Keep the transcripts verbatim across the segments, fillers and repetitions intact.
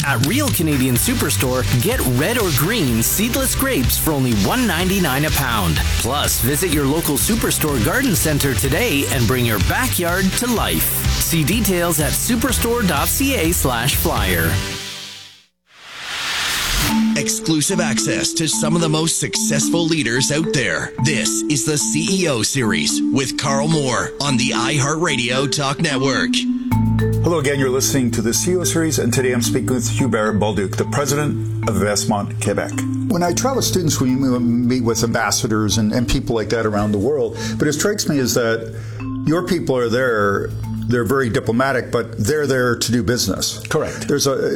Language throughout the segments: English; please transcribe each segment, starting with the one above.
At Real Canadian Superstore, get red or green seedless grapes for only one ninety-nine a pound. Plus, visit your local Superstore garden center today and bring your backyard to life. See details at superstore.ca slash flyer. Exclusive access to some of the most successful leaders out there. This is the C E O Series with Carl Moore on the iHeartRadio Talk Network. Hello again, you're listening to the C E O Series, and today I'm speaking with Hubert Bolduc, the president of Investment Quebec. When I travel with students, we meet with ambassadors and, and people like that around the world, but it strikes me is that your people are there. They're very diplomatic, but they're there to do business. Correct. There's a,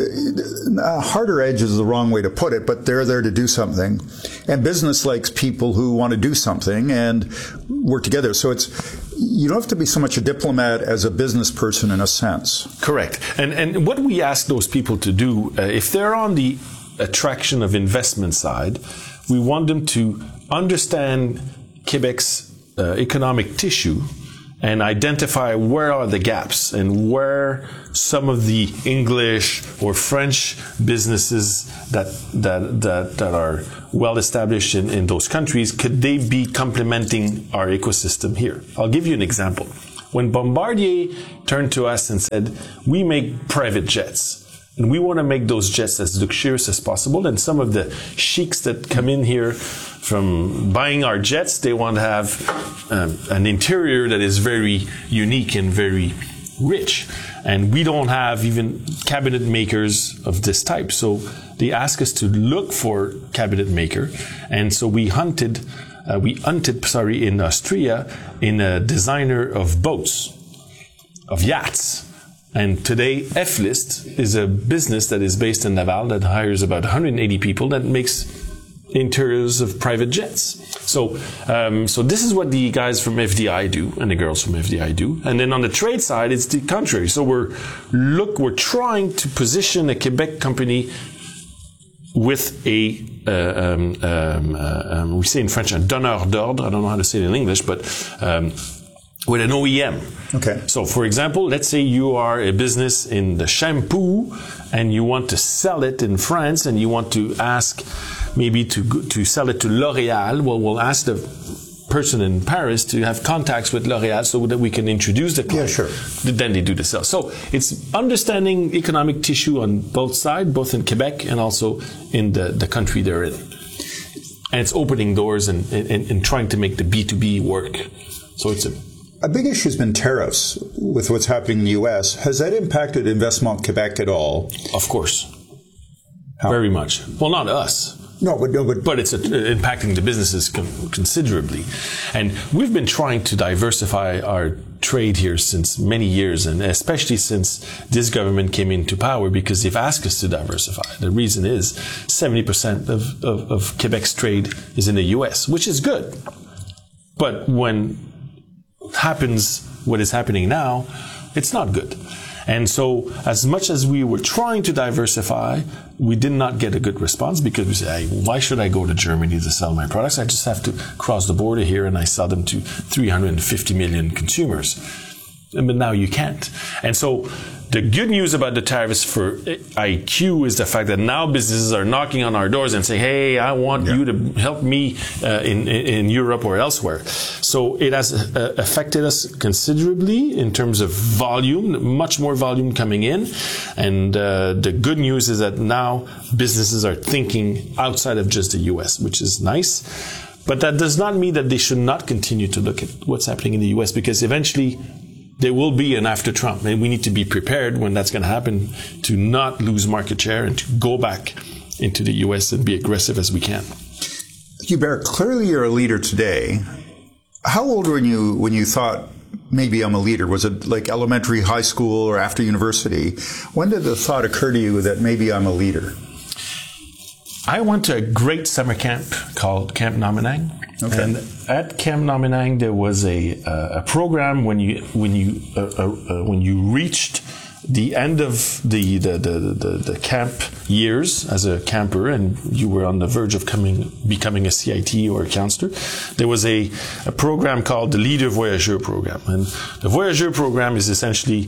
a harder edge is the wrong way to put it, but they're there to do something. And business likes people who want to do something and work together. So it's, you don't have to be so much a diplomat as a business person in a sense. Correct. And, and what we ask those people to do, uh, if they're on the attraction of investment side, we want them to understand Quebec's uh, economic tissue and identify where are the gaps and where some of the English or French businesses that that that, that are well established in, in those countries, could they be complementing our ecosystem here? I'll give you an example. When Bombardier turned to us and said, we make private jets, and we want to make those jets as luxurious as possible, and some of the sheiks that come in here from buying our jets, they want to have um, an interior that is very unique and very rich. And we don't have even cabinet makers of this type. So they ask us to look for cabinet maker. And so we hunted, uh, we hunted, sorry, in Austria in a designer of boats, of yachts. And today, F-List is a business that is based in Laval that hires about one hundred eighty people that makes interiors of private jets. So, um, so this is what the guys from F D I do and the girls from F D I do. And then on the trade side, it's the contrary. So we're, look, we're trying to position a Quebec company with a, uh, um, um, uh, um, we say in French, un donneur d'ordre. I don't know how to say it in English, but, um, with an O E M. Okay. So, for example, let's say you are a business in the shampoo and you want to sell it in France and you want to ask maybe to to sell it to L'Oréal. Well, we'll ask the person in Paris to have contacts with L'Oréal so that we can introduce the client. Yeah, sure. Then they do the sale. So it's understanding economic tissue on both sides, both in Quebec and also in the, the country they're in. And it's opening doors and, and, and trying to make the B two B work. So it's a A big issue has been tariffs with what's happening in the U S. Has that impacted Investment Quebec at all? Of course. How? Very much. Well, not us. No, but no, but, but it's uh, impacting the businesses con- considerably. And we've been trying to diversify our trade here since many years, and especially since this government came into power, because they've asked us to diversify. The reason is seventy percent of, of, of Quebec's trade is in the U S, which is good. But when happens what is happening now, it's not good. And so as much as we were trying to diversify, we did not get a good response, because we said, hey, why should I go to Germany to sell my products? I just have to cross the border here and I sell them to three hundred fifty million consumers. But now you can't. And so the good news about the tariffs for I Q is the fact that now businesses are knocking on our doors and saying, hey, I want yeah. you to help me uh, in, in Europe or elsewhere. So it has uh, affected us considerably in terms of volume, much more volume coming in. And uh, the good news is that now businesses are thinking outside of just the U S, which is nice. But that does not mean that they should not continue to look at what's happening in the U S, because eventually there will be an after Trump, and we need to be prepared when that's going to happen to not lose market share and to go back into the U S and be aggressive as we can. Hubert, clearly you're a leader today. How old were you when you thought, maybe I'm a leader? Was it like elementary, high school, or after university? When did the thought occur to you that maybe I'm a leader? I went to a great summer camp called Camp Nominang. Okay. And at Camp Nominang, there was a uh, a program when you when you uh, uh, when you reached the end of the the, the the the camp years as a camper, and you were on the verge of coming becoming a C I T or a counselor. There was a a program called the Leader Voyageur program, and the Voyageur program is essentially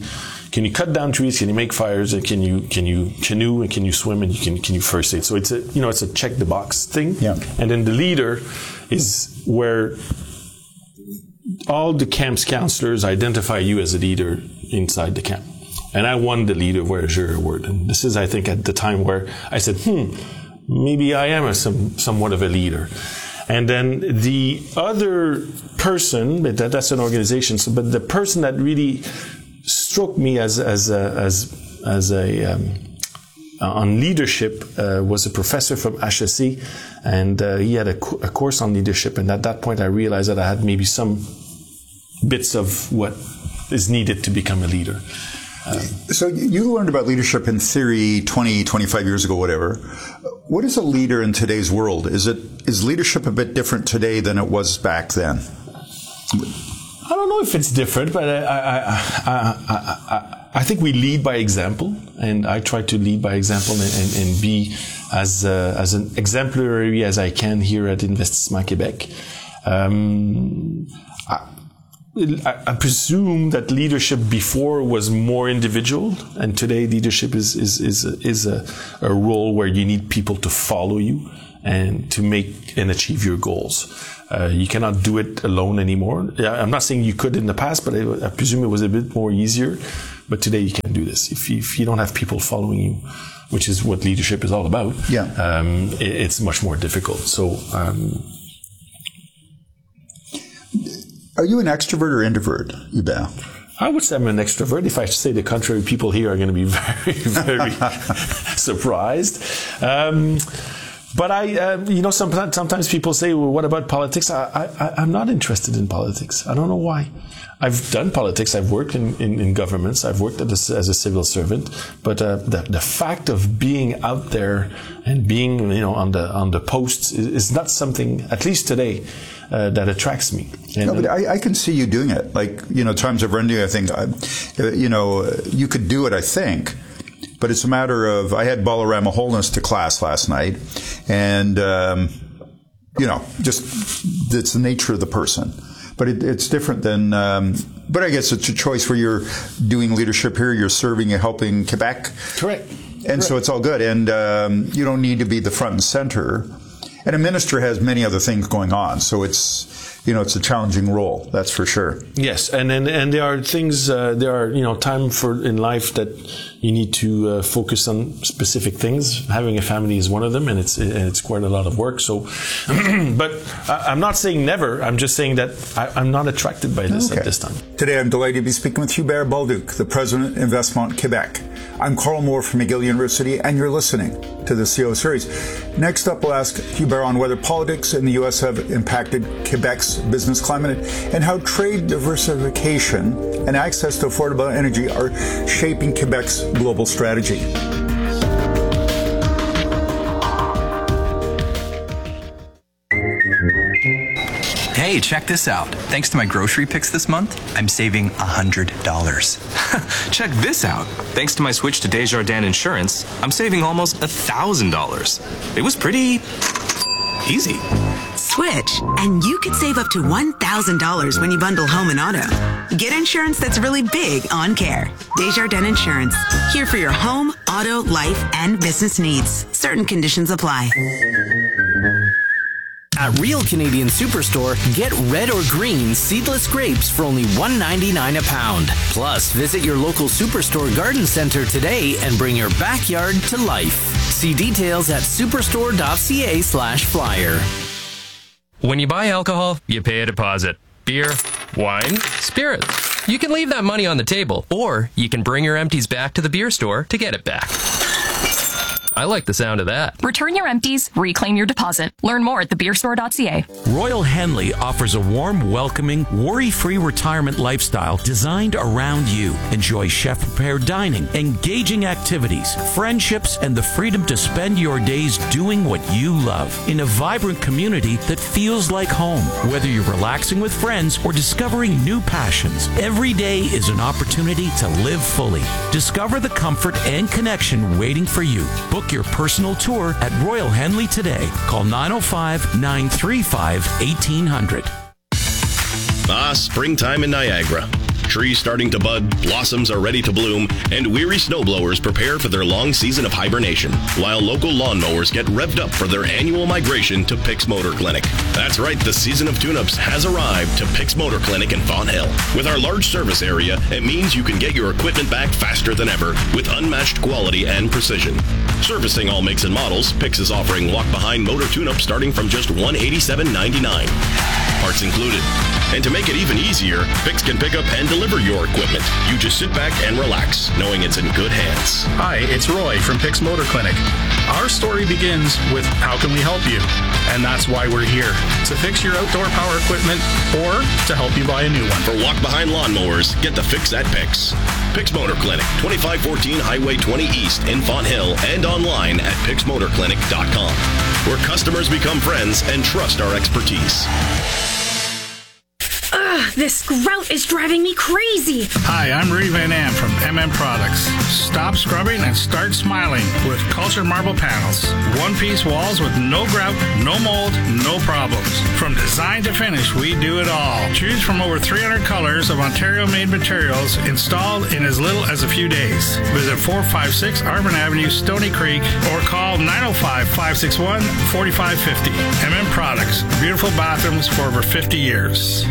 can you cut down trees? Can you make fires? And can you can you canoe? And can you swim? And you can can you first aid? So it's a you know it's a check the box thing. Yeah. And then the leader is where all the camp's counselors identify you as a leader inside the camp. And I won the leader voyageur award. And this is, I think, at the time where I said, hmm, maybe I am a, some, somewhat of a leader. And then the other person, that, that's an organization, so, but the person that really struck me as, as a, as, as a, um, on leadership uh, was a professor from H S C, and uh, he had a, co- a course on leadership. And at that point, I realized that I had maybe some bits of what is needed to become a leader. Um, so you learned about leadership in theory twenty, twenty-five years ago, whatever. What is a leader in today's world? Is it is leadership a bit different today than it was back then? I don't know if it's different, but I, I, I, I, I, I think we lead by example, and I try to lead by example and, and, and be as uh, as an exemplary as I can here at Investissement Québec. Um, I, I presume that leadership before was more individual, and today leadership is is is a, is a, a role where you need people to follow you and to make and achieve your goals. Uh, you cannot do it alone anymore. I'm not saying you could in the past, but I, I presume it was a bit more easier. But today you can't do this if you, if you don't have people following you, which is what leadership is all about. Yeah, um, it, it's much more difficult. So. Um, Are you an extrovert or introvert, Hubert? I would say I'm an extrovert. If I say the contrary, people here are going to be very, very surprised. Um, but I, uh, you know, sometimes, sometimes people say, well, what about politics? I, I, I'm not interested in politics. I don't know why. I've done politics. I've worked in, in, in governments. I've worked as a, as a civil servant. But uh, the, the fact of being out there and being, you know, on the on the posts is, is not something, at least today, Uh, that attracts me. And no, but I, I can see you doing it. Like, you know, times I've run into you, I think, uh, you know, you could do it, I think. But it's a matter of, I had Balarama Wholeness to class last night. And, um, you know, just, it's the nature of the person. But it, it's different than, um, but I guess it's a choice where you're doing leadership here, you're serving and helping Quebec. Correct. And Correct. So it's all good. And um, you don't need to be the front and center. And a minister has many other things going on, so it's, you know, it's a challenging role, that's for sure. Yes, and and, and there are things, uh, there are, you know, time for in life that you need to uh, focus on specific things. Having a family is one of them, and it's it's quite a lot of work. So, but I, I'm not saying never. I'm just saying that I, I'm not attracted by this okay. at this time. Today, I'm delighted to be speaking with Hubert Bolduc, the president of Investissement Québec. I'm Carl Moore from McGill University, and you're listening to the C E O Series. Next up, we'll ask Hubert on whether politics in the U S have impacted Quebec's business climate and how trade diversification and access to affordable energy are shaping Quebec's global strategy. Hey, check this out. Thanks to my grocery picks this month, I'm saving one hundred dollars. Check this out. Thanks to my switch to Desjardins Insurance, I'm saving almost one thousand dollars. It was pretty easy. Switch, and you could save up to one thousand dollars when you bundle home and auto. Get insurance that's really big on care. Desjardins Insurance, here for your home, auto, life, and business needs. Certain conditions apply. At Real Canadian Superstore, get red or green seedless grapes for only one ninety-nine a pound. Plus, visit your local Superstore garden center today and bring your backyard to life. See details at superstore.ca slash flyer. When you buy alcohol, you pay a deposit. Beer, wine, spirits. You can leave that money on the table, or you can bring your empties back to the beer store to get it back. I like the sound of that. Return your empties, reclaim your deposit. Learn more at the beer store dot c a. Royal Henley offers a warm, welcoming, worry-free retirement lifestyle designed around you. Enjoy chef-prepared dining, engaging activities, friendships, and the freedom to spend your days doing what you love in a vibrant community that feels like home. Whether you're relaxing with friends or discovering new passions, every day is an opportunity to live fully. Discover the comfort and connection waiting for you. Book your personal tour at Royal Henley today. Call nine oh five, nine three five, eighteen hundred. Ah, springtime in Niagara. trees starting to bud, blossoms are ready to bloom, and weary snowblowers prepare for their long season of hibernation, while local lawnmowers get revved up for their annual migration to Picks Motor Clinic. That's right, the season of tune-ups has arrived to Picks Motor Clinic in Fonthill. With our large service area, it means you can get your equipment back faster than ever with unmatched quality and precision. Servicing all makes and models, Picks is offering walk-behind motor tune-up starting from just one hundred eighty-seven ninety-nine. Parts included. And to make it even easier, Picks can pick up and deliver your equipment. You just sit back and relax, knowing it's in good hands. Hi, it's Roy from Picks Motor Clinic. Our story begins with how can we help you? And that's why we're here, to fix your outdoor power equipment or to help you buy a new one. For walk-behind lawnmowers, get the fix at Picks. Picks Motor Clinic, twenty-five fourteen Highway twenty East in Fonthill, and online at picks motor clinic dot com, where customers become friends and trust our expertise. Ugh, this grout is driving me crazy. Hi, I'm Rudy Van Am from M M Products. Stop scrubbing and start smiling with Culture Marble Panels. One-piece walls with no grout, no mold, no problems. From design to finish, we do it all. Choose from over three hundred colors of Ontario-made materials installed in as little as a few days. Visit four five six Arvin Avenue, Stony Creek, or call nine oh five, five six one, four five five oh. M M Products, beautiful bathrooms for over fifty years.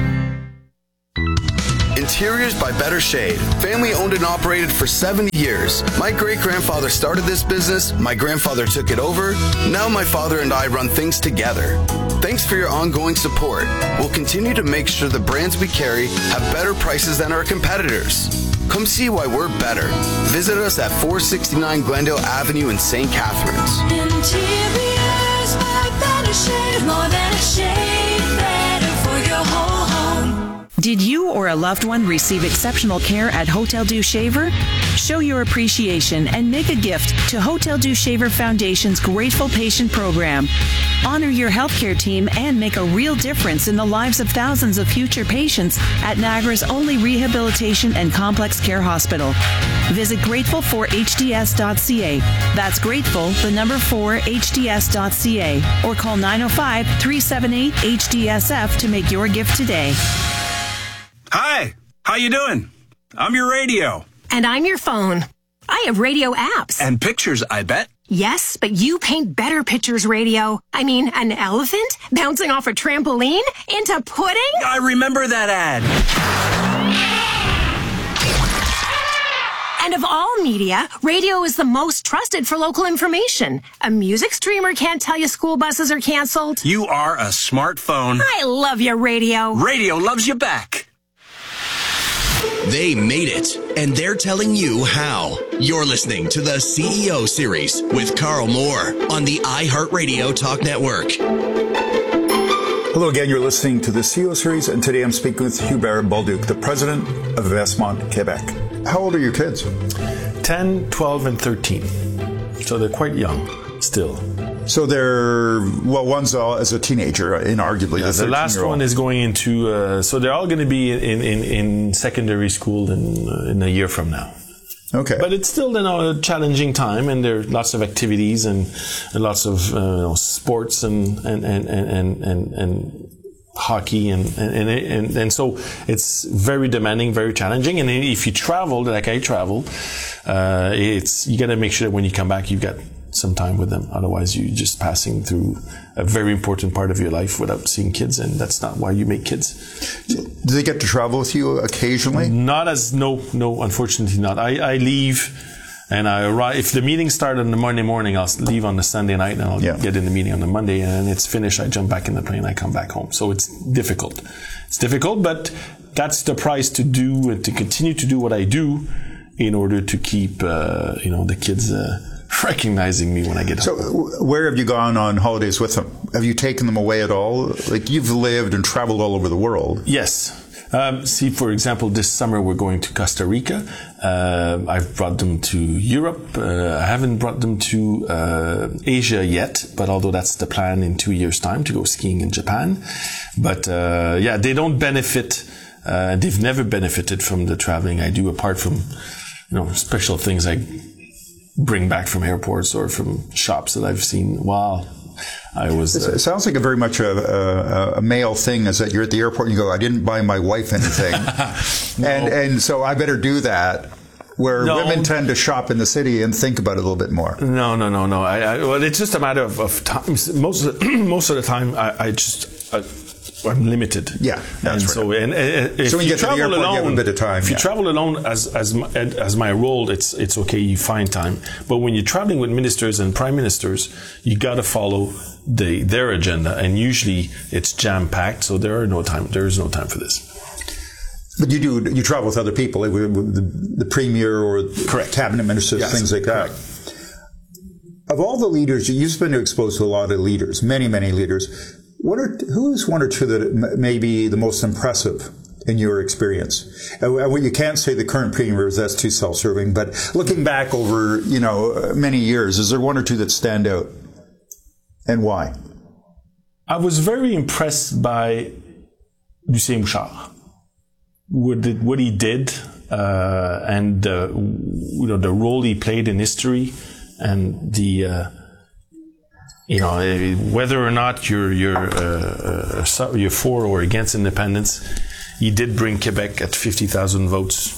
Interiors by Better Shade. Family owned and operated for seventy years. My great-grandfather started this business, my grandfather took it over, now my father and I run things together. Thanks for your ongoing support. We'll continue to make sure the brands we carry have better prices than our competitors. Come see why we're better. Visit us at four sixty-nine Glendale Avenue in Saint Catharines. Interiors by Better Shade. More than a shade, better for your whole home. Did you or a loved one receive exceptional care at Hotel Dieu Shaver? Show your appreciation and make a gift to Hotel Dieu Shaver Foundation's Grateful Patient Program. Honor your healthcare team and make a real difference in the lives of thousands of future patients at Niagara's only rehabilitation and complex care hospital. Visit grateful four H D S dot C A. That's grateful, the number four H D S dot C A, or call nine oh five, three seven eight, H D S F to make your gift today. Hi, how you doing? I'm your radio. And I'm your phone. I have radio apps. And pictures, I bet. Yes, but you paint better pictures, radio. I mean, an elephant bouncing off a trampoline into pudding? I remember that ad. And of all media, radio is the most trusted for local information. A music streamer can't tell you school buses are canceled. You are a smartphone. I love your radio. Radio loves you back. They made it, and they're telling you how. You're listening to the C E O Series with Carl Moore on the iHeartRadio Talk Network. Hello again, you're listening to the C E O Series, and today I'm speaking with Hubert Bolduc, the president of Vestmont, Quebec. How old are your kids? ten, twelve, and thirteen. So they're quite young still. So they're, well, one's uh, as a teenager, inarguably. Yeah, the last one is going into, uh, so they're all going to be in, in, in secondary school in, uh, in a year from now. Okay. But it's still, you know, a challenging time, and there are lots of activities and, and lots of uh, you know, sports and, and, and, and, and, and hockey and, and, and, and so it's very demanding, very challenging. And if you travel, like I travel, uh, it's, you got to make sure that when you come back, you've got some time with them. Otherwise, you're just passing through a very important part of your life without seeing kids, and that's not why you make kids. Do they get to travel with you occasionally? Not as, no, no, unfortunately not. I, I leave and I arrive. If the meeting started on the Monday morning, I'll leave on the Sunday night and I'll yeah. get in the meeting on the Monday, and it's finished. I jump back in the plane, I come back home. So it's difficult. It's difficult, but that's the price to do, to continue to do what I do in order to keep, uh, you know, the kids, uh, recognizing me when I get home. So where have you gone on holidays with them? Have you taken them away at all? Like, you've lived and traveled all over the world. Yes. Um, see, for example, this summer we're going to Costa Rica. Uh, I've brought them to Europe. Uh, I haven't brought them to uh, Asia yet, but although that's the plan in two years' time to go skiing in Japan. But uh, yeah, they don't benefit. Uh, they've never benefited from the traveling I do, apart from, you know, special things I bring back from airports or from shops that I've seen. Wow. I was. Uh, it sounds like a very much a, a, a male thing. Is that you're at the airport and you go, "I didn't buy my wife anything," no. and and so I better do that. Where no. women tend to shop in the city and think about it a little bit more. No, no, no, no. I, I, well, it's just a matter of, of time. Most of the, most of the time, I, I just. I, I'm limited. Yeah, that's and right. So, and, and if so when you, you get travel to the airport, alone, you have a bit of time. If yeah. you travel alone as as my, as my role, it's it's okay. You find time. But when you're traveling with ministers and prime ministers, you got to follow the their agenda, and usually it's jam packed. So there are no time. There is no time for this. But you do you travel with other people, like with the, the premier or correct. cabinet ministers, yes. things like that. Correct. Of all the leaders, you've been exposed to a lot of leaders, many many leaders. What are, who's one or two that may be the most impressive in your experience? And well, you can't say the current premiers, that's too self-serving, but looking back over, you know, many years, is there one or two that stand out? And why? I was very impressed by Lucien Bouchard. What, did, what he did, uh, and, uh, you know, the role he played in history, and the, uh, you know, whether or not you're you're uh, uh, you're for or against independence, he did bring Quebec at fifty thousand votes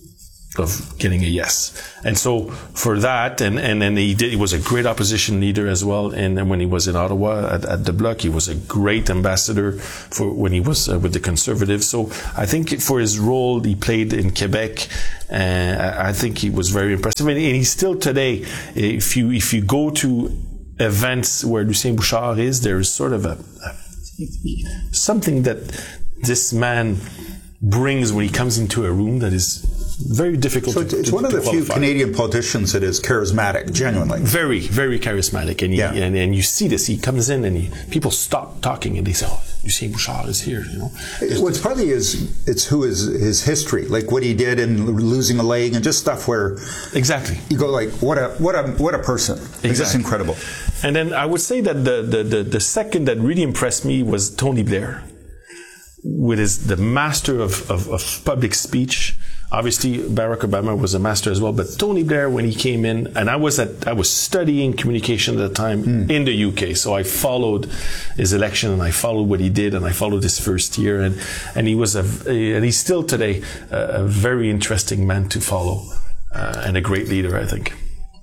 of getting a yes. And so for that, and and then he did. He was a great opposition leader as well. And then when he was in Ottawa at, at the Bloc, he was a great ambassador for when he was uh, with the Conservatives. So I think for his role he played in Quebec, uh, I think he was very impressive. And, and he's still today. If you if you go to events where Lucien Bouchard is, there is sort of a, a something that this man brings when he comes into a room that is very difficult. So to, it's to, one of to the qualify. few Canadian politicians that is charismatic, genuinely. Very, very charismatic, and he, yeah. and, and you see this. He comes in, and he, people stop talking, and they say, "Oh, Lucien Bouchard is here." You know, well, it's partly is it's who is his history, like what he did in losing a leg, and just stuff where exactly you go like, "What a what a what a person!" Exactly. It's just incredible. And then I would say that the the the, the second that really impressed me was Tony Blair, with his the master of, of, of public speech. Obviously, Barack Obama was a master as well, but Tony Blair, when he came in, and I was at, I was studying communication at the time mm. in the U K, so I followed his election and I followed what he did and I followed his first year, and and he was a, and he's still today a, a very interesting man to follow uh, and a great leader, I think.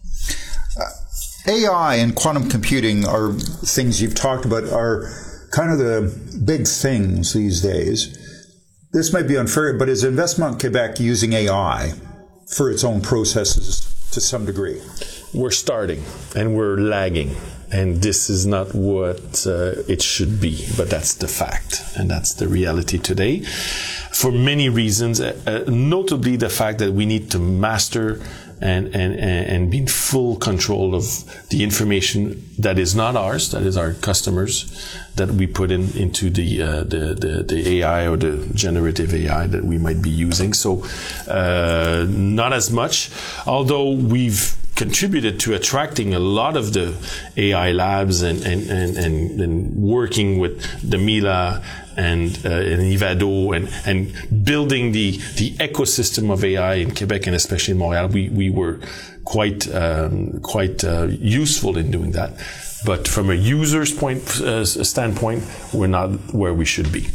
Uh, A I and quantum computing are things you've talked about, are kind of the big things these days. This might be unfair, but is Investissement Québec using A I for its own processes to some degree? We're starting, and we're lagging, and this is not what uh, it should be, but that's the fact, and that's the reality today. For many reasons, uh, notably the fact that we need to master and, and, and be in full control of the information that is not ours, that is our customers, that we put in into the, uh, the, the, the A I or the generative A I that we might be using. So, uh, not as much, although we've contributed to attracting a lot of the A I labs and, and, and, and, and working with the Mila and, uh, and Ivado and, and building the, the ecosystem of A I in Quebec and especially in Montreal. We, we were quite, um, quite, uh, useful in doing that. But from a user's point, uh, standpoint, we're not where we should be.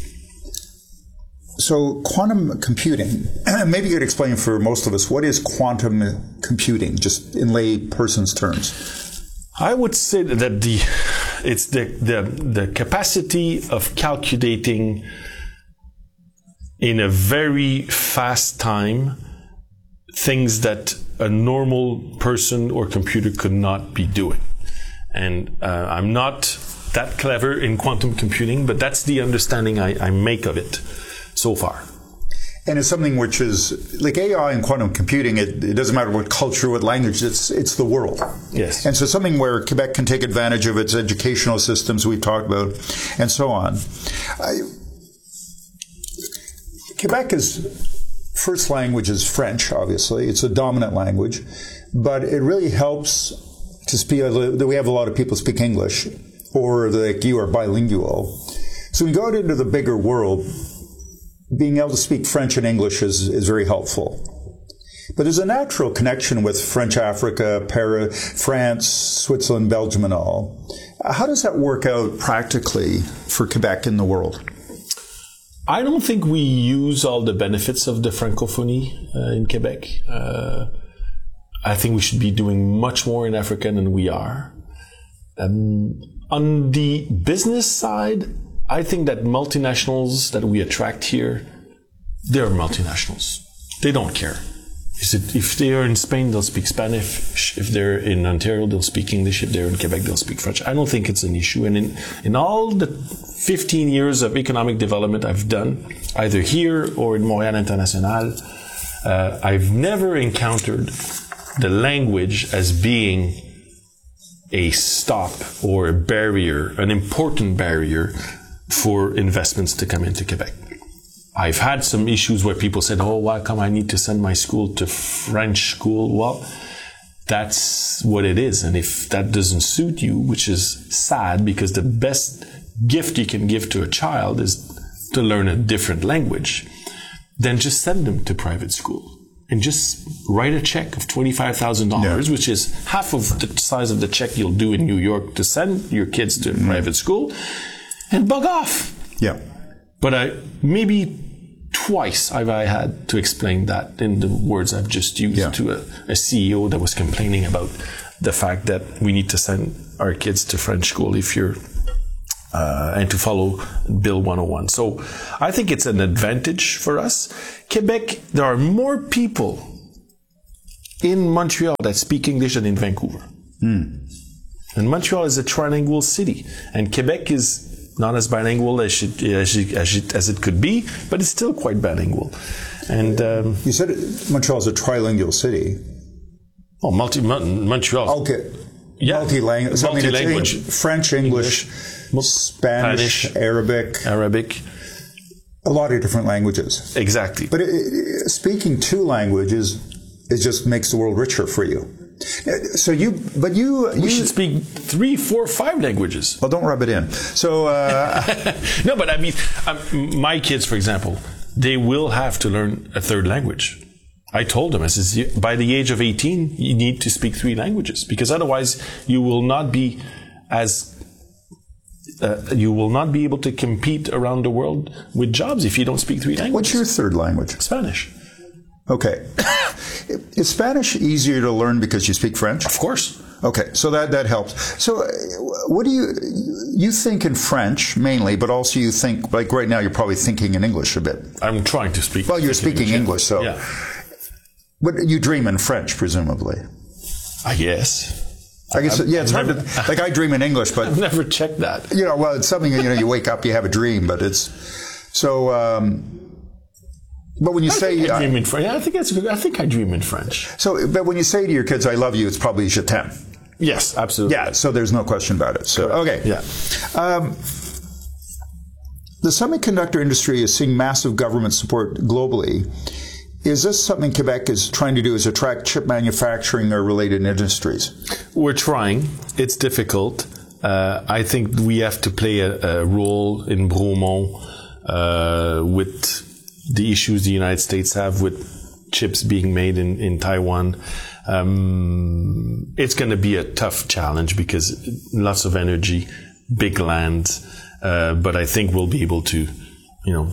So quantum computing, maybe you could explain for most of us, what is quantum computing, just in lay person's terms? I would say that the it's the, the, the capacity of calculating in a very fast time things that a normal person or computer could not be doing. And uh, I'm not that clever in quantum computing, but that's the understanding I, I make of it so far. And it's something which is, like A I and quantum computing, it, it doesn't matter what culture, what language, it's it's the world. Yes. And so something where Quebec can take advantage of its educational systems we've talked about, and so on. I, Quebec is, first language is French, obviously. It's a dominant language. But it really helps to speak, that we have a lot of people speak English, or like you are bilingual. So when you go out into the bigger world, being able to speak French and English is, is very helpful. But there's a natural connection with French Africa, Paris, France, Switzerland, Belgium, and all. How does that work out practically for Quebec in the world? I don't think we use all the benefits of the francophonie uh, in Quebec. Uh, I think we should be doing much more in Africa than we are. Um, on the business side, I think that multinationals that we attract here, they're multinationals. They don't care. Is it, if they are in Spain, they'll speak Spanish. If they're in Ontario, they'll speak English. If they're in Quebec, they'll speak French. I don't think it's an issue. And in, in all the fifteen years of economic development I've done, either here or in Montréal International, uh, I've never encountered the language as being a stop or a barrier, an important barrier for investments to come into Quebec. I've had some issues where people said, oh, why come I need to send my school to French school? Well, that's what it is. And if that doesn't suit you, which is sad because the best gift you can give to a child is to learn a different language, then just send them to private school and just write a check of twenty-five thousand dollars, yeah. which is half of the size of the check you'll do in New York to send your kids to mm. private school, and bug off. Yeah. But I maybe twice I've I had to explain that in the words I've just used yeah. to a, a C E O that was complaining about the fact that we need to send our kids to French school if you're uh, and to follow Bill one oh one. So I think it's an advantage for us. Quebec, there are more people in Montreal that speak English than in Vancouver. Mm. And Montreal is a trilingual city, and Quebec is not as bilingual as it, as it, as it, as it could be, but it's still quite bilingual. And um, you said Montreal is a trilingual city. Oh, multi Montreal. Okay. Yeah. Multi-language. So Multi-language. I mean, French, English, English Spanish, Spanish, Arabic. Arabic. A lot of different languages. Exactly. But it, it, speaking two languages, it just makes the world richer for you. So you, but you, we you should speak three, four, five languages. Well, don't rub it in. So uh, no, but I mean, um, my kids, for example, they will have to learn a third language. I told them, I says, by the age of eighteen, you need to speak three languages because otherwise you will not be as uh, you will not be able to compete around the world with jobs if you don't speak three languages. What's your third language? Spanish. Okay. Is Spanish easier to learn because you speak French? Of course. Okay, so that, that helps. So uh, what do you, you think in French mainly, but also you think, like right now you're probably thinking in English a bit. I'm trying to speak. Well, you're speaking English, English so. Yeah. But you dream in French, presumably. I guess. I guess, I've, yeah, it's I've hard never, to, like I dream in English, but. I've never checked that. You know, well, it's something, you know, you wake up, you have a dream, but it's, so, um, but when you I say think I dream in French, yeah, I think that's good. I think I dream in French. So, but when you say to your kids, "I love you," it's probably "Je t'aime." Yes, absolutely. Yeah. So there's no question about it. So Correct. okay. Yeah. Um, the semiconductor industry is seeing massive government support globally. Is this something Quebec is trying to do? Is attract chip manufacturing or related industries? We're trying. It's difficult. Uh, I think we have to play a, a role in Bromont uh, with the issues the United States have with chips being made in, in Taiwan. Um, it's going to be a tough challenge because lots of energy, big land, uh, but I think we'll be able to, you know,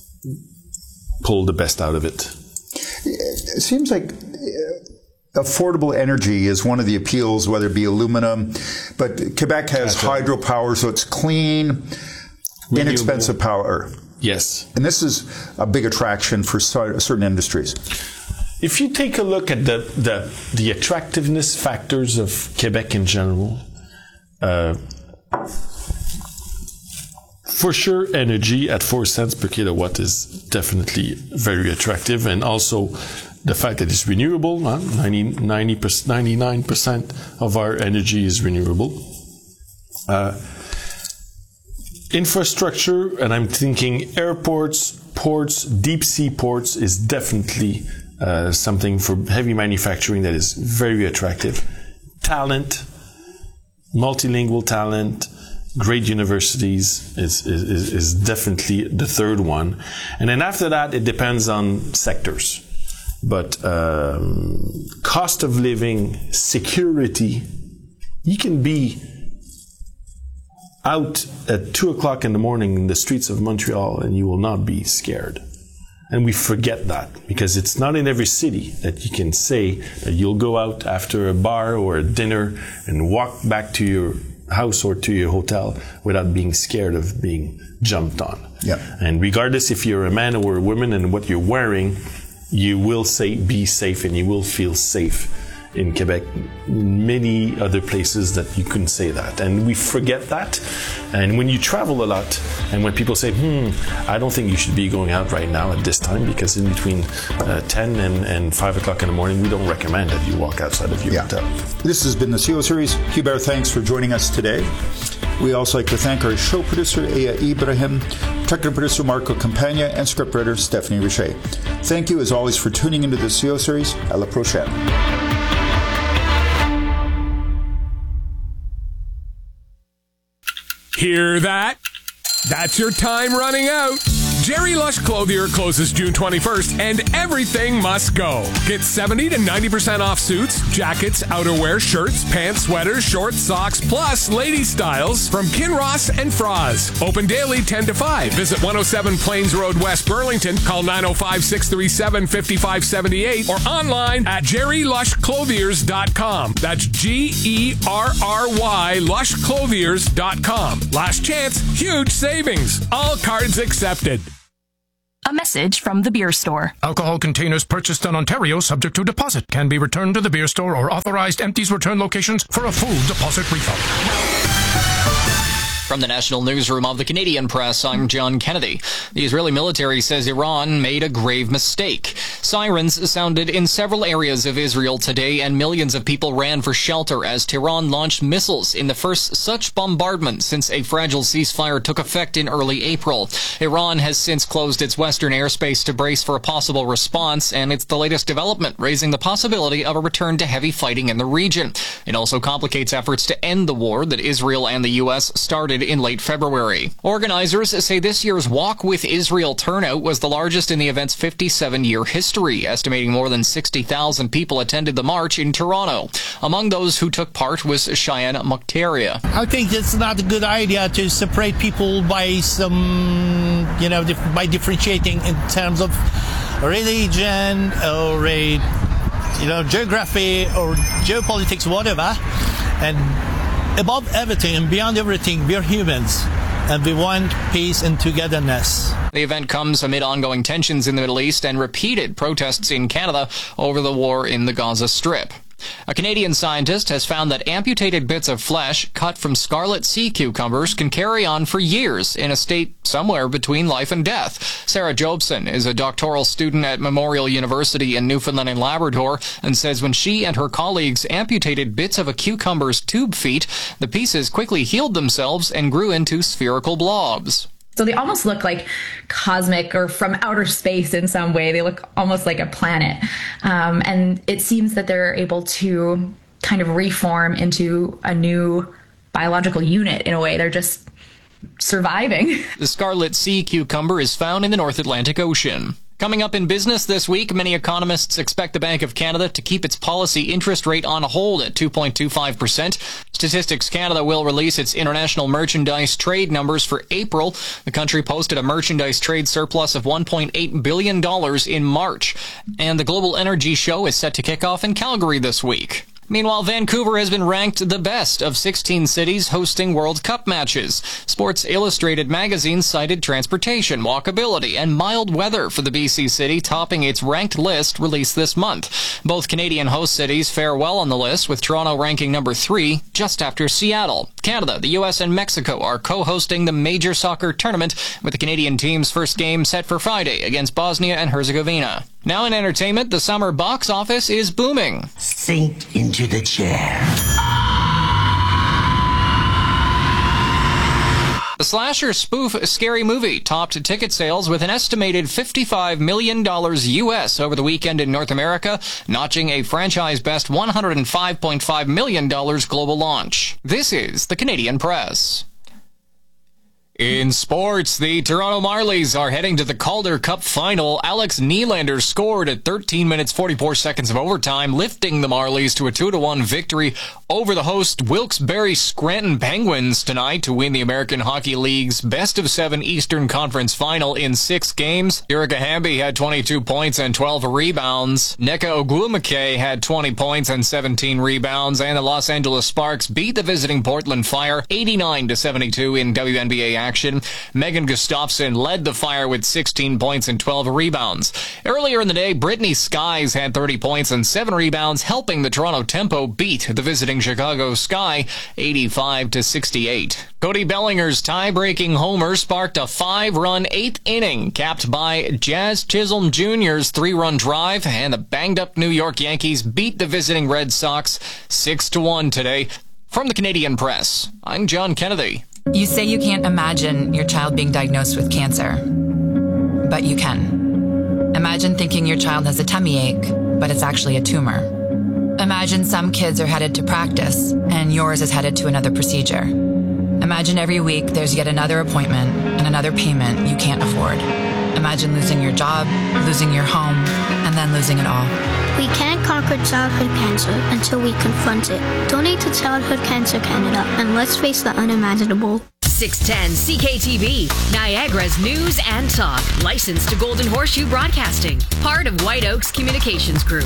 pull the best out of it. It seems like affordable energy is one of the appeals, whether it be aluminum, but Quebec has That's hydropower, right. so it's clean, Renewable. inexpensive power. Yes. And this is a big attraction for certain industries. If you take a look at the, the, the attractiveness factors of Quebec in general, uh, for sure, energy at four cents per kilowatt is definitely very attractive. And also the fact that it's renewable, huh? ninety, ninety, ninety-nine percent of our energy is renewable. Uh, Infrastructure, and I'm thinking airports, ports, deep sea ports is definitely uh, something for heavy manufacturing that is very attractive. Talent, multilingual talent, great universities is, is, is definitely the third one. And then after that, it depends on sectors. But um, cost of living, security, you can be out at two o'clock in the morning in the streets of Montreal and you will not be scared. And we forget that because it's not in every city that you can say that you'll go out after a bar or a dinner and walk back to your house or to your hotel without being scared of being jumped on. Yeah. And regardless if you're a man or a woman and what you're wearing, you will say be safe and you will feel safe in Quebec, in many other places that you couldn't say that. And we forget that. And when you travel a lot, and when people say, hmm, I don't think you should be going out right now at this time, because in between uh, ten and, and five o'clock in the morning, we don't recommend that you walk outside of your yeah. hotel. This has been the C E O Series. Hubert, thanks for joining us today. We also like to thank our show producer, Aya Ibrahim, technical producer, Marco Campagna, and scriptwriter, Stephanie Richer. Thank you, as always, for tuning into the C E O Series. À la prochaine. Hear that? That's your time running out. Jerry Lush Clothier closes June twenty-first, and everything must go. Get seventy to ninety percent off suits, jackets, outerwear, shirts, pants, sweaters, shorts, socks, plus lady styles from Kinross and Froz. Open daily ten to five. Visit one oh seven Plains Road, West Burlington. Call nine oh five, six three seven, five five seven eight or online at jerry lush clothiers dot com. That's G E R R Y lush clothiers dot com. Last chance, huge savings. All cards accepted. A message from the beer store. Alcohol containers purchased in Ontario subject to deposit can be returned to the beer store or authorized empties return locations for a full deposit refund. From the National Newsroom of the Canadian Press, I'm John Kennedy. The Israeli military says Iran made a grave mistake. Sirens sounded in several areas of Israel today, and millions of people ran for shelter as Tehran launched missiles in the first such bombardment since a fragile ceasefire took effect in early April. Iran has since closed its western airspace to brace for a possible response, and it's the latest development, raising the possibility of a return to heavy fighting in the region. It also complicates efforts to end the war that Israel and the U S started in late February. Organizers say this year's Walk with Israel turnout was the largest in the event's fifty-seven-year history, estimating more than sixty thousand people attended the march in Toronto. Among those who took part was Cheyenne Mokhtaria. I think it's not a good idea to separate people by some, you know, dif- by differentiating in terms of religion or a, you know, geography or geopolitics, whatever. And above everything and beyond everything, we're humans, and we want peace and togetherness. The event comes amid ongoing tensions in the Middle East and repeated protests in Canada over the war in the Gaza Strip. A Canadian scientist has found that amputated bits of flesh cut from scarlet sea cucumbers can carry on for years in a state somewhere between life and death. Sarah Jobson is a doctoral student at Memorial University in Newfoundland and Labrador and says when she and her colleagues amputated bits of a cucumber's tube feet, the pieces quickly healed themselves and grew into spherical blobs. So they almost look like cosmic or from outer space in some way. They look almost like a planet. Um, and it seems that they're able to kind of reform into a new biological unit in a way. They're just surviving. The scarlet sea cucumber is found in the North Atlantic Ocean. Coming up in business this week, many economists expect the Bank of Canada to keep its policy interest rate on hold at two point two five percent. Statistics Canada will release its international merchandise trade numbers for April. The country posted a merchandise trade surplus of one point eight billion dollars in March. And the Global Energy Show is set to kick off in Calgary this week. Meanwhile, Vancouver has been ranked the best of sixteen cities hosting World Cup matches. Sports Illustrated magazine cited transportation, walkability, and mild weather for the B C city, topping its ranked list released this month. Both Canadian host cities fare well on the list, with Toronto ranking number three, just after Seattle. Canada, the U S, and Mexico are co-hosting the major soccer tournament, with the Canadian team's first game set for Friday against Bosnia and Herzegovina. Now in entertainment, the summer box office is booming. Sink into the chair. The slasher spoof Scary Movie topped ticket sales with an estimated fifty-five million dollars U S over the weekend in North America, notching a franchise-best one hundred five point five million dollars global launch. This is the Canadian Press. In sports, the Toronto Marlies are heading to the Calder Cup final. Alex Nylander scored at thirteen minutes forty-four seconds of overtime, lifting the Marlies to a two to one victory over the host Wilkes-Barre Scranton Penguins tonight to win the American Hockey League's best of seven Eastern Conference final in six games. Erica Hamby had twenty-two points and twelve rebounds. Nneka Ogwumike had twenty points and seventeen rebounds, and the Los Angeles Sparks beat the visiting Portland Fire eighty-nine to seventy-two in W N B A action. Megan Gustafsson led the Fire with sixteen points and twelve rebounds. Earlier in the day, Brittany Skies had thirty points and seven rebounds, helping the Toronto Tempo beat the visiting Chicago Sky eighty-five to sixty-eight. Cody Bellinger's tie-breaking homer sparked a five-run eighth inning, capped by Jazz Chisholm Junior's three-run drive, and the banged-up New York Yankees beat the visiting Red Sox six to one today. From the Canadian Press, I'm John Kennedy. You say you can't imagine your child being diagnosed with cancer, but you can. Imagine thinking your child has a tummy ache, but it's actually a tumor. Imagine some kids are headed to practice, and yours is headed to another procedure. Imagine every week there's yet another appointment and another payment you can't afford. Imagine losing your job, losing your home, and then losing it all. We can't conquer childhood cancer until we confront it. Donate to Childhood Cancer Canada, and let's face the unimaginable. six ten C K T V, Niagara's news and talk. Licensed to Golden Horseshoe Broadcasting. Part of White Oaks Communications Group.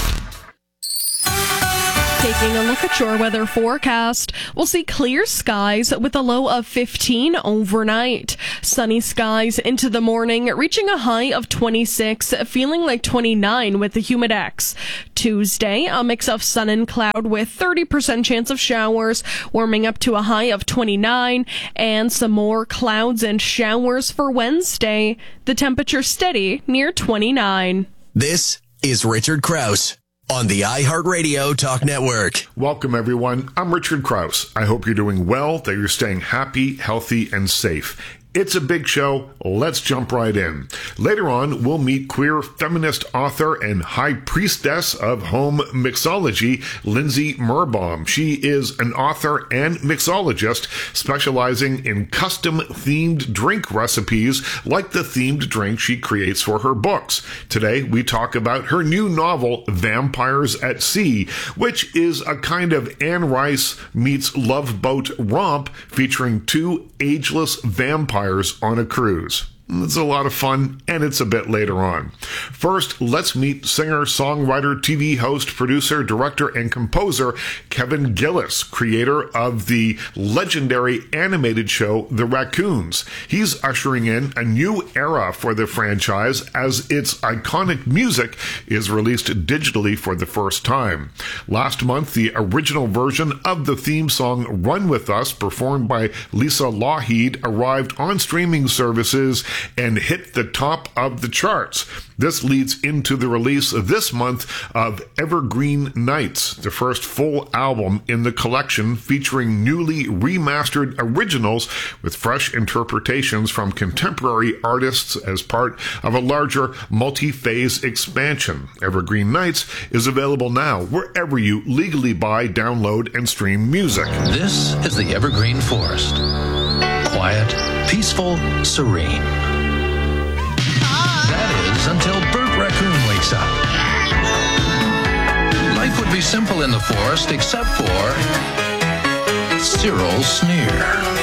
Taking a look at your weather forecast, we'll see clear skies with a low of fifteen overnight. Sunny skies into the morning, reaching a high of twenty-six, feeling like twenty-nine with the humidex. Tuesday, a mix of sun and cloud with thirty percent chance of showers, warming up to a high of twenty-nine, and some more clouds and showers for Wednesday. The temperature steady near twenty-nine. This is Richard Krause on the iHeartRadio Talk Network. Welcome, everyone. I'm Richard Krause. I hope you're doing well, that you're staying happy, healthy, and safe. It's a big show. Let's jump right in. Later on, we'll meet queer feminist author and high priestess of home mixology, Lindsay Mirbaum. She is an author and mixologist specializing in custom-themed drink recipes like the themed drink she creates for her books. Today, we talk about her new novel, Vampires at Sea, which is a kind of Anne Rice meets Love Boat romp featuring two ageless vampires on a cruise. It's a lot of fun, and it's a bit later on. First, let's meet singer, songwriter, T V host, producer, director, and composer Kevin Gillis, creator of the legendary animated show The Raccoons. He's ushering in a new era for the franchise as its iconic music is released digitally for the first time. Last month, the original version of the theme song Run With Us, performed by Lisa Lougheed, arrived on streaming services and hit the top of the charts. This leads into the release this month of Evergreen Nights, the first full album in the collection featuring newly remastered originals with fresh interpretations from contemporary artists as part of a larger multi-phase expansion. Evergreen Nights is available now wherever you legally buy, download, and stream music. This is the Evergreen Forest. Quiet, peaceful, serene. That is until Bert Raccoon wakes up. Life would be simple in the forest except for Cyril's sneer.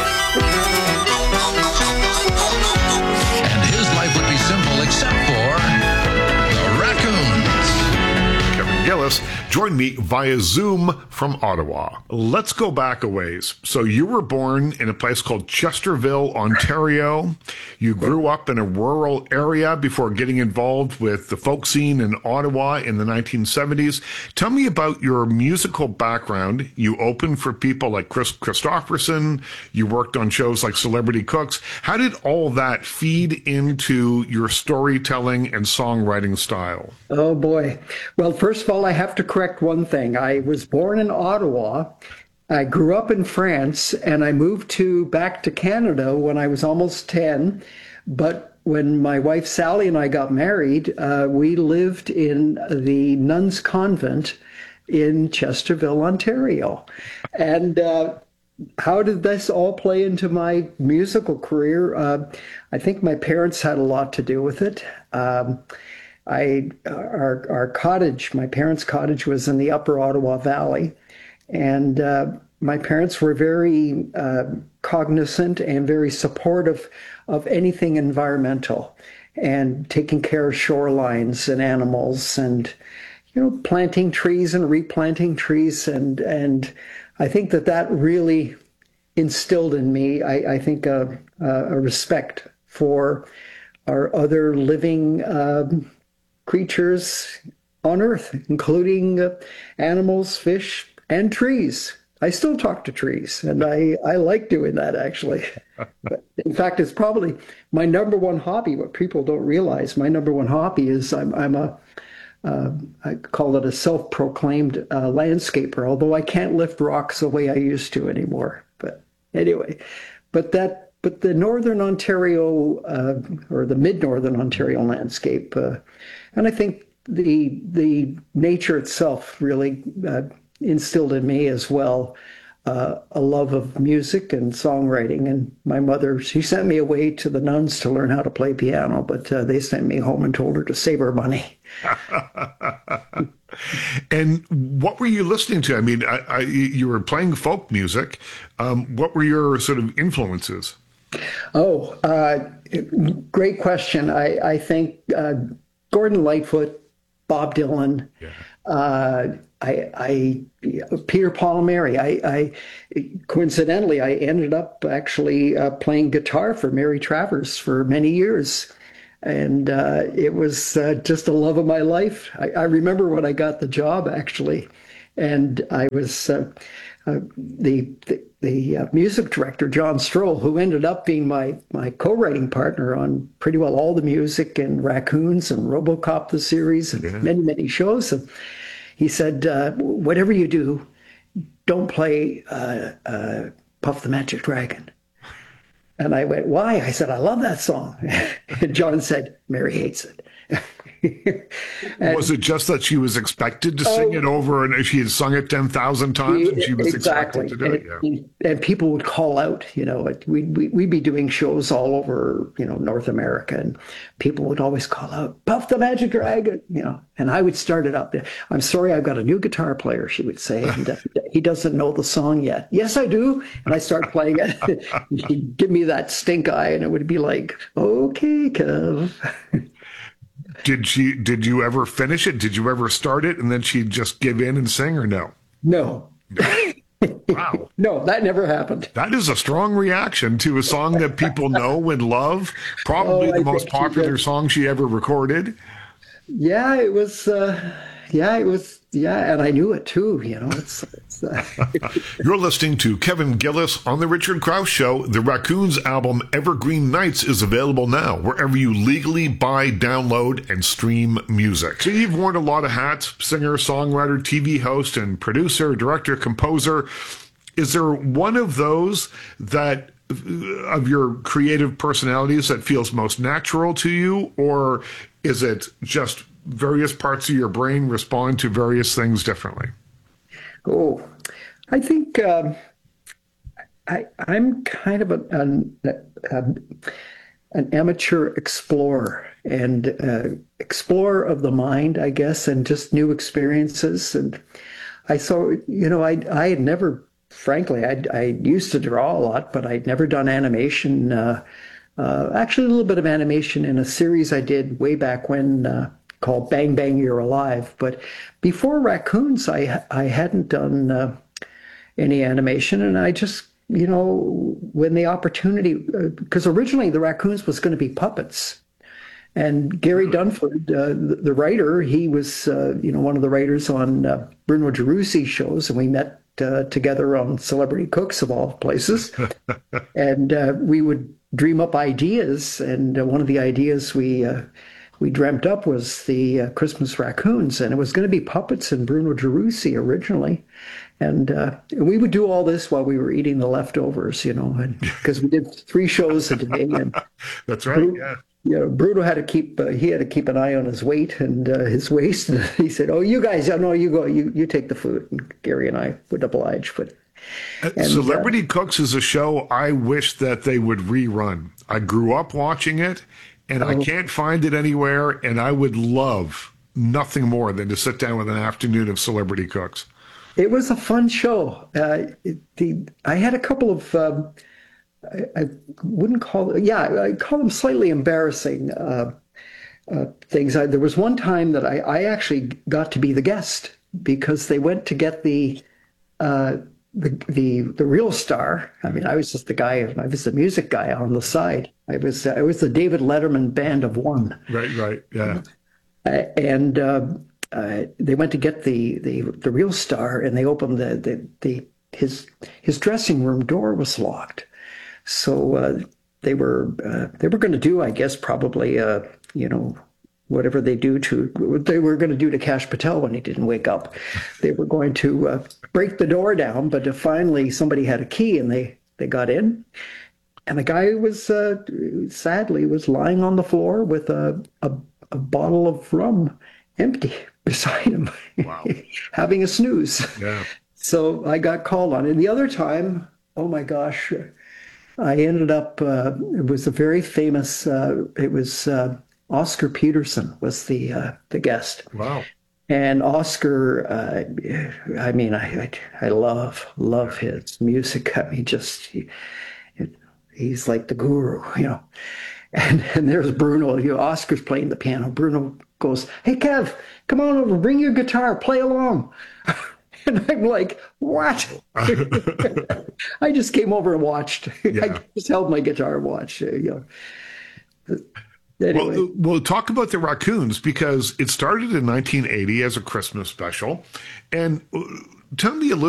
And his life would be simple except for the raccoons. Kevin Gillis joined me via Zoom from Ottawa. Let's go back a ways. So you were born in a place called Chesterville, Ontario. You grew up in a rural area before getting involved with the folk scene in Ottawa in the nineteen seventies. Tell me about your musical background. You opened for people like Chris Christopherson. You worked on shows like Celebrity Cooks. How did all that feed into your storytelling and songwriting style? Oh, boy. Well, first of all, I have to correct one thing. I was born in Ottawa. I grew up in France, and I moved to back to Canada when I was almost ten. But when my wife Sally and I got married, uh, we lived in the nuns' convent in Chesterville, Ontario. And uh, how did this all play into my musical career? Uh, I think my parents had a lot to do with it. Um, I our our cottage, my parents' cottage, was in the Upper Ottawa Valley, and uh, my parents were very uh, cognizant and very supportive of anything environmental, and taking care of shorelines and animals, and you know, planting trees and replanting trees, and and I think that that really instilled in me, I, I think, a, a respect for our other living um, creatures on Earth, including uh, animals, fish, and trees. I still talk to trees, and I, I like doing that, actually. But in fact, it's probably my number one hobby. What people don't realize, my number one hobby is I'm, I'm a, uh, I call it a self-proclaimed uh, landscaper, although I can't lift rocks the way I used to anymore. But anyway, but that But the Northern Ontario, uh, or the mid-Northern Ontario landscape, uh, and I think the the nature itself really uh, instilled in me as well uh, a love of music and songwriting. And my mother, she sent me away to the nuns to learn how to play piano, but uh, they sent me home and told her to save her money. And what were you listening to? I mean, I, I, you were playing folk music. Um, what were your sort of influences? Oh, uh, great question. I, I think uh, Gordon Lightfoot, Bob Dylan, yeah. uh, I, I, Peter Paul and Mary. I, I coincidentally, I ended up actually uh, playing guitar for Mary Travers for many years. And uh, it was uh, just the love of my life. I, I remember when I got the job, actually, and I was uh, uh, the the, the uh, music director, John Stroll, who ended up being my my co-writing partner on pretty well all the music and Raccoons and RoboCop the series and yeah. many many shows. And he said, uh, "Whatever you do, don't play uh, uh, Puff the Magic Dragon." And I went, why? I said, I love that song. And John said, Mary hates it. And, was it just that she was expected to sing oh, it over and she had sung it ten thousand times and she was exactly. expected to do and, it? Yeah. And people would call out, you know, we'd, we'd be doing shows all over, you know, North America, and people would always call out, Puff the Magic Dragon, you know, and I would start it up there. I'm sorry, I've got a new guitar player, she would say, and uh, he doesn't know the song yet. Yes, I do. And I start playing it. He'd give me that stink eye and it would be like, okay, Kev. Did she? Did you ever finish it? Did you ever start it and then she'd just give in and sing, or no? No. Wow. No, that never happened. That is a strong reaction to a song that people know and love. Probably oh, the most popular song she ever recorded. Yeah, it was. Uh, yeah, it was. Yeah, and I knew it too. You know, it's. it's uh... You're listening to Kevin Gillis on the Richard Krause Show. The Raccoons album Evergreen Nights is available now wherever you legally buy, download, and stream music. So you've worn a lot of hats: singer, songwriter, T V host, and producer, director, composer. Is there one of those that, of your creative personalities, that feels most natural to you, or is it just various parts of your brain respond to various things differently? Oh, I think um, I, I'm kind of a, an, a, an amateur explorer and uh, explorer of the mind, I guess, and just new experiences. And I saw, you know, I I had never, frankly, I I used to draw a lot, but I'd never done animation. Uh, uh, actually, a little bit of animation in a series I did way back when. Uh, called Bang Bang You're Alive. But before Raccoons, I I hadn't done uh, any animation, and I just, you know, when the opportunity, because uh, originally the Raccoons was going to be puppets. And Gary Dunford, uh, the, the writer, he was, uh, you know, one of the writers on uh, Bruno Gerussi shows, and we met uh, together on Celebrity Cooks of all places. And uh, we would dream up ideas, and uh, one of the ideas we uh, we dreamt up was the uh, Christmas Raccoons, and it was going to be puppets and Bruno Gerussi originally. And uh, we would do all this while we were eating the leftovers, you know, because we did three shows a day. And that's right, Bruno, yeah. You know, Bruno had to keep, uh, he had to keep an eye on his weight and uh, his waist. And he said, oh, you guys, oh, no, you go, you, you take the food. And Gary and I would oblige, but And, Celebrity uh, Cooks is a show I wish that they would rerun. I grew up watching it, and I can't find it anywhere, and I would love nothing more than to sit down with an afternoon of Celebrity Cooks. It was a fun show. Uh, it, the, I had a couple of, um, I, I wouldn't call, yeah, I call them slightly embarrassing uh, uh, things. I, there was one time that I, I actually got to be the guest because they went to get the, uh, the the the real star. I mean, I was just the guy. I was the music guy on the side. I was I was the David Letterman band of one. Right, right, yeah. Uh, and uh, uh, they went to get the, the the real star, and they opened the the, the his his dressing room door was locked. So uh, they were uh, they were going to do, I guess, probably uh, you know, whatever they do to what they were going to do to Kash Patel when he didn't wake up. They were going to uh, break the door down, but finally somebody had a key and they they got in. And the guy was uh, sadly was lying on the floor with a, a a bottle of rum empty beside him, wow. having a snooze. Yeah. So I got called on. And the other time, oh my gosh, I ended up, uh, it was a very famous, uh, it was uh, Oscar Peterson was the uh, the guest. Wow. And Oscar, uh, I mean, I, I I love, love his music. I mean, just, he, it, he's like the guru, you know. And, and there's Bruno, you know, Oscar's playing the piano. Bruno goes, "Hey, Kev, come on over, bring your guitar, play along." And I'm like, what? I just came over and watched. Yeah. I just held my guitar and watched. You know. Anyway. Well, we'll talk about the Raccoons because it started in nineteen eighty as a Christmas special. And tell me a little